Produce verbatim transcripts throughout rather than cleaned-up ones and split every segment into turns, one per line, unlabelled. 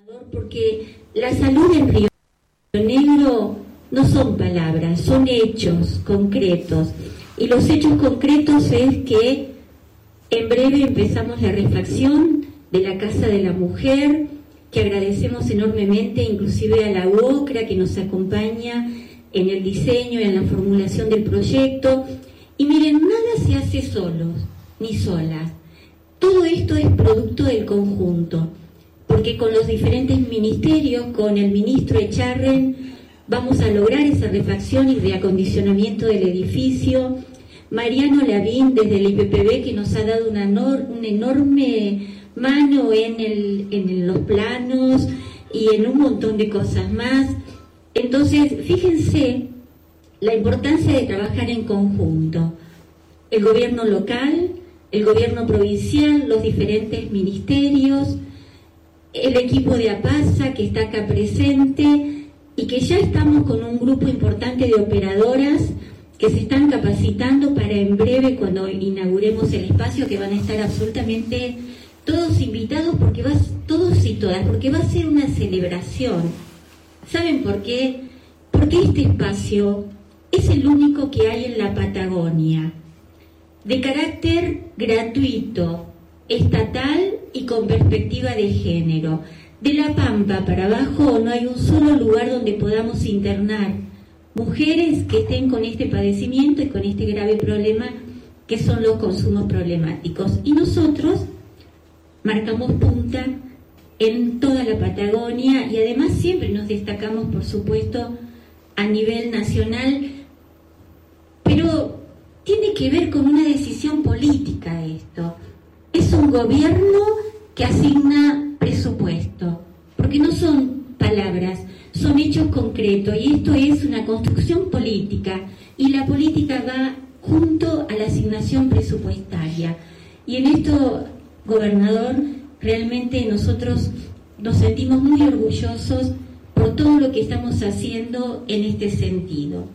Porque la salud en Río Negro no son palabras, son hechos concretos. Y los hechos concretos es que en breve empezamos la refacción de la Casa de la Mujer, que agradecemos enormemente inclusive a la U O C R A que nos acompaña en el diseño y en la formulación del proyecto. Y miren, nada se hace solos ni solas. Todo esto es producto del conjunto, porque con los diferentes ministerios, con el ministro Echarren, vamos a lograr esa refacción y reacondicionamiento del edificio. Mariano Lavín, desde el I P P B, que nos ha dado una, nor- una enorme mano en, el, en los planos y en un montón de cosas más. Entonces, fíjense la importancia de trabajar en conjunto. El gobierno local, el gobierno provincial, los diferentes ministerios, el equipo de APASA que está acá presente y que ya estamos con un grupo importante de operadoras que se están capacitando para en breve, cuando inauguremos el espacio, que van a estar absolutamente todos invitados, porque va, todos y todas, porque va a ser una celebración. ¿Saben por qué? Porque este espacio es el único que hay en la Patagonia, de carácter gratuito, estatal y con perspectiva de género. De La Pampa para abajo no hay un solo lugar donde podamos internar mujeres que estén con este padecimiento y con este grave problema que son los consumos problemáticos. Y nosotros marcamos punta en toda la Patagonia y además siempre nos destacamos, por supuesto, a nivel nacional, pero tiene que ver con una decisión política esto. Es un gobierno que asigna presupuesto, porque no son palabras, son hechos concretos, y esto es una construcción política, y la política va junto a la asignación presupuestaria. Y en esto, gobernador, realmente nosotros nos sentimos muy orgullosos por todo lo que estamos haciendo en este sentido.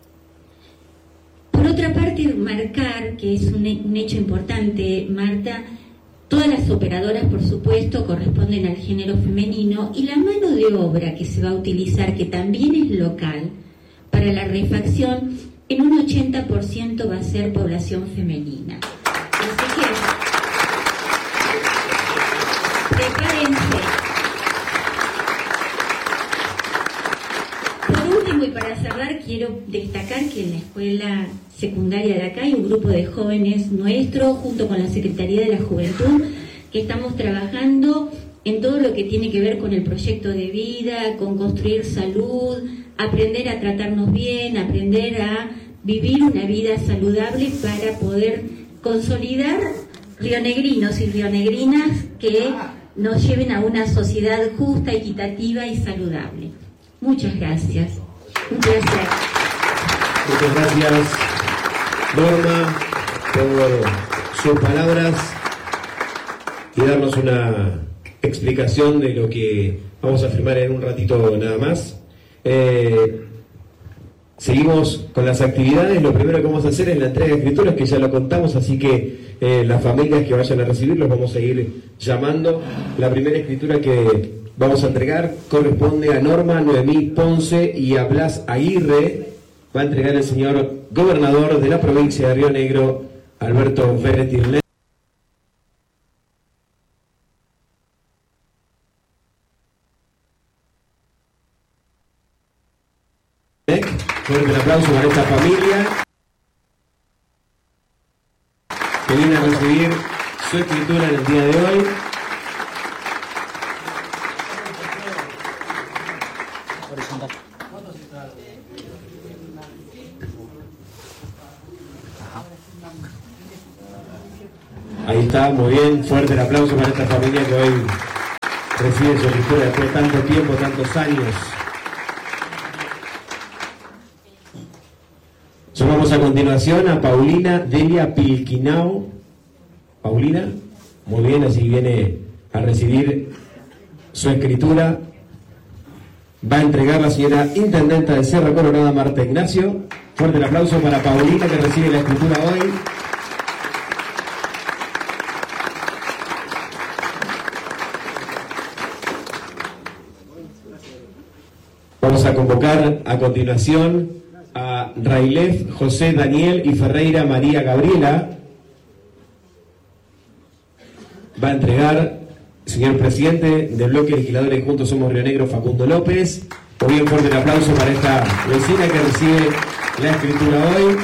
Por otra parte, marcar, que es un, un hecho importante, Marta, todas las operadoras, por supuesto, corresponden al género femenino, y la mano de obra que se va a utilizar, que también es local, para la refacción, en un ochenta por ciento va a ser población femenina. Así que prepárense. Por último, y para cerrar, quiero destacar que en la escuela secundaria de acá hay un grupo de jóvenes nuestros, junto con la Secretaría de la Juventud, que estamos trabajando en todo lo que tiene que ver con el proyecto de vida, con construir salud, aprender a tratarnos bien, aprender a vivir una vida saludable para poder consolidar rionegrinos y rionegrinas que nos lleven a una sociedad justa, equitativa y saludable. Muchas gracias. Un placer.
Muchas gracias, Norma, por sus palabras y darnos una explicación de lo que vamos a firmar en un ratito nada más. Eh, seguimos con las actividades. Lo primero que vamos a hacer es la entrega de escrituras, que ya lo contamos, así que eh, las familias que vayan a recibir los vamos a ir llamando. La primera escritura que vamos a entregar corresponde a Norma Noemí Ponce y a Blas Aguirre. Va a entregar el señor gobernador de la provincia de Río Negro, Alberto Ferretti. Fuerte el aplauso para esta familia que viene a recibir su escritura en el día de hoy. Ahí está, muy bien, fuerte el aplauso para esta familia que hoy recibe su escritura después de tanto tiempo, tantos años. Llamamos a continuación a Paulina Delia Pilquinao. Paulina, muy bien, así viene a recibir su escritura. Va a entregar la señora intendenta de Sierra Colorada, Marta Ignacio. Fuerte el aplauso para Paulina, que recibe la escritura hoy. Vamos a convocar a continuación a Railef, José Daniel y Ferreira María Gabriela. Va a entregar el señor presidente del bloque legisladores de Juntos Somos Río Negro, Facundo López. Muy bien, fuerte el aplauso para esta vecina que recibe la escritura hoy.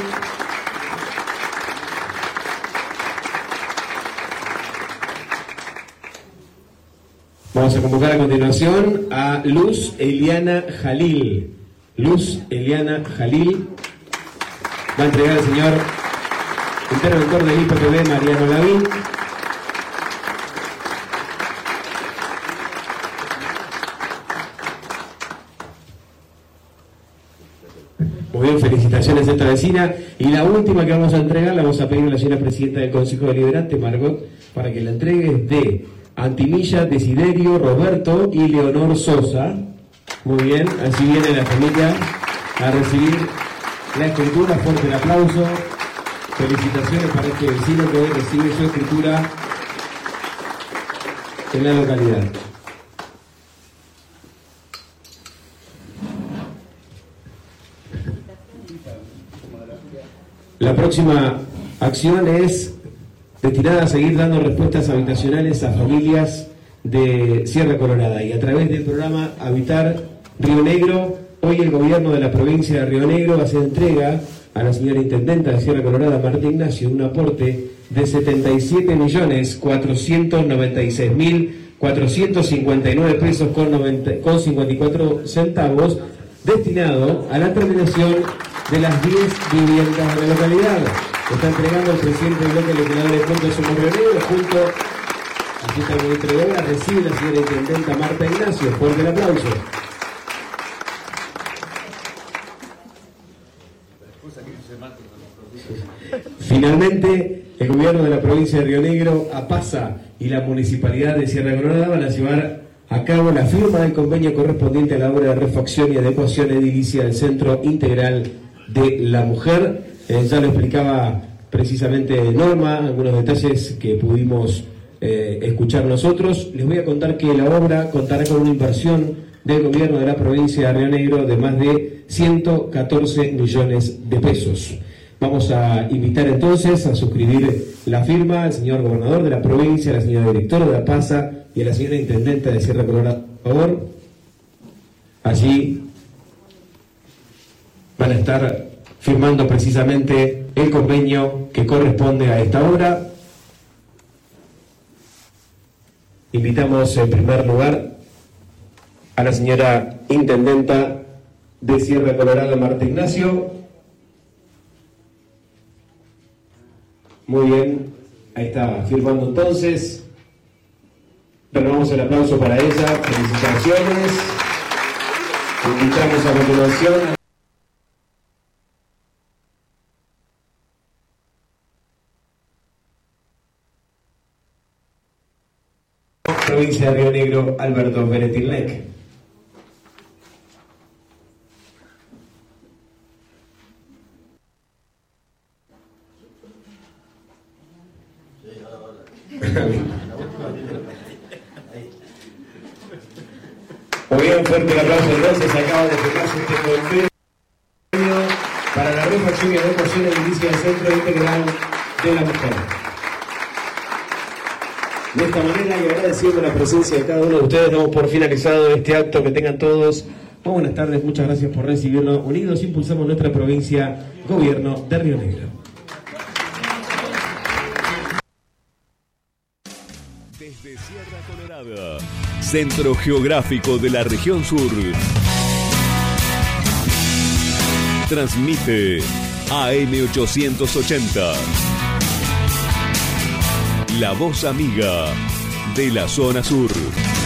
Vamos a convocar a continuación a Luz Eliana Jalil. Luz Eliana Jalil va a entregar al señor interventor del I P P B, Mariano Lavín. Muy bien, felicitaciones a esta vecina. Y la última que vamos a entregar la vamos a pedir a la señora presidenta del Consejo Deliberante, Margot, para que la entregue de Antimilla, Desiderio, Roberto y Leonor Sosa. Muy bien, así viene la familia a recibir la escritura. Fuerte el aplauso. Felicitaciones para este vecino que hoy recibe su escritura en la localidad. La próxima acción es destinada a seguir dando respuestas habitacionales a familias de Sierra Colorada, y a través del programa Habitar Río Negro, hoy el gobierno de la provincia de Río Negro va a hacer entrega a la señora intendenta de Sierra Colorada, Marta Ignacio, un aporte de setenta y siete millones cuatrocientos noventa y seis mil cuatrocientos cincuenta y nueve pesos con, noventa, con cincuenta y cuatro centavos, destinado a la terminación de las diez viviendas de la localidad. Está entregando el presidente del bloque legislador de Juntos Somos Río Negro, junto a el ministro de Obras, recibe la señora intendenta Marta Ignacio. Fuerte el aplauso. Finalmente, el gobierno de la provincia de Río Negro, APASA y la municipalidad de Sierra Colorada van a llevar a cabo la firma del convenio correspondiente a la obra de refacción y adecuación edilicia del Centro Integral de la Mujer. Eh, ya lo explicaba precisamente Norma, algunos detalles que pudimos eh, escuchar nosotros. Les voy a contar que la obra contará con una inversión del gobierno de la provincia de Río Negro de más de ciento catorce millones de pesos. Vamos a invitar entonces a suscribir la firma al señor gobernador de la provincia, a la señora directora de la PASA y a la señora intendenta de Sierra Colorada. Por favor, allí van a estar firmando precisamente el convenio que corresponde a esta obra. Invitamos en primer lugar a la señora intendenta de Sierra Colorada, Marta Ignacio. Muy bien, ahí está firmando entonces. Renovamos el aplauso para ella. Felicitaciones. Invitamos a continuación provincia de Río Negro, Alberto Beretilnec. Muy bien, fuerte el aplauso entonces. Acaba de firmarse este convenio para la refacción y adecuación edilicia del Centro Integral de la Mujer. De esta manera, y agradeciendo la presencia de cada uno de ustedes, damos por finalizado este acto. Que tengan todos muy buenas tardes, muchas gracias por recibirnos. Unidos impulsamos nuestra provincia, gobierno de Río Negro.
Desde Sierra Colorada, centro geográfico de la región sur, transmite A M ochocientos ochenta. La voz amiga de la zona sur.